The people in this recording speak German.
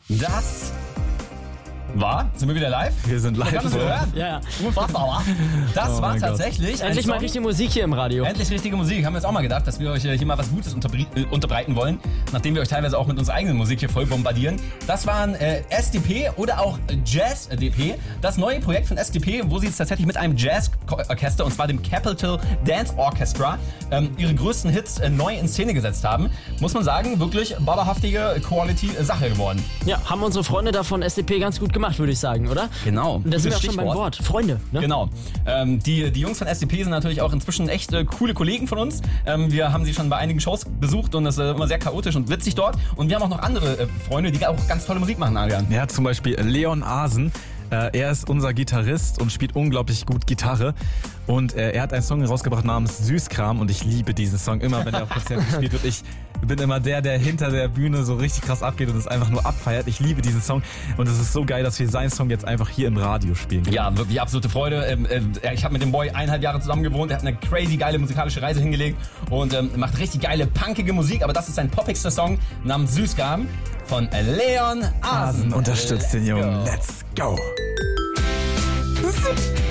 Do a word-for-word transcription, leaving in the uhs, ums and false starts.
Das war, sind wir wieder live? Wir sind live. Haben wir gehört? Ja, ja. Unfassbar. Das Oh war mein tatsächlich. Endlich mal richtige Musik hier im Radio. Endlich richtige Musik. Haben wir jetzt auch mal gedacht, dass wir euch hier mal was Gutes unterbre- äh, unterbreiten wollen, nachdem wir euch teilweise auch mit unserer eigenen Musik hier voll bombardieren. Das waren äh, S D P oder auch Jazz D P. Das neue Projekt von S D P, wo sie jetzt tatsächlich mit einem Jazzorchester, und zwar dem Capital Dance Orchestra, ähm, ihre größten Hits äh, neu in Szene gesetzt haben. Muss man sagen, wirklich ballerhaftige Quality-Sache geworden. Ja, haben unsere Freunde da von S D P ganz gut gemacht, würde ich sagen, oder? Genau. Und da sind wir auch schon beim Stichwort. Wort. Freunde, ne? Genau. Ähm, die, die Jungs von S D P sind natürlich auch inzwischen echt äh, coole Kollegen von uns. Ähm, wir haben sie schon bei einigen Shows besucht und das ist äh, immer sehr chaotisch und witzig dort. Und wir haben auch noch andere äh, Freunde, die auch ganz tolle Musik machen, Adrian. Ja, zum Beispiel Leon Asen. Äh, er ist unser Gitarrist und spielt unglaublich gut Gitarre. Und äh, er hat einen Song rausgebracht namens Süßkram und ich liebe diesen Song immer, wenn er auf Konzerten gespielt wird. Ich bin immer der, der hinter der Bühne so richtig krass abgeht und es einfach nur abfeiert. Ich liebe diesen Song und es ist so geil, dass wir seinen Song jetzt einfach hier im Radio spielen können. Ja, wirklich absolute Freude. Ähm, äh, ich habe mit dem Boy eineinhalb Jahre zusammen gewohnt. Er hat eine crazy geile musikalische Reise hingelegt und ähm, macht richtig geile, punkige Musik. Aber das ist sein poppigster Song namens Süßkram von Leon Asen. Unterstützt den Let's Jungen. go. Let's go.